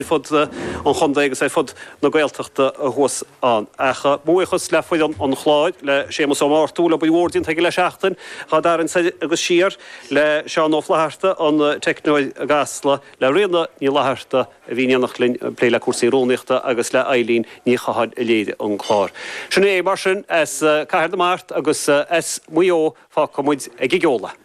fod an chunda agus fod na gaeltachta a hús an. Acha buchas le foiid an chláid le sémas am ártúla búordín teige le seachtain cha darin agus siar le seán óflaharta an technoid gasla le réna ní laharta a bhí nach pléile cuasaí róniachta agus le Eileen ní chahad a léide an chlár. Sinna é mar sin as caiir de mart agus as muo fá commuid ag geola.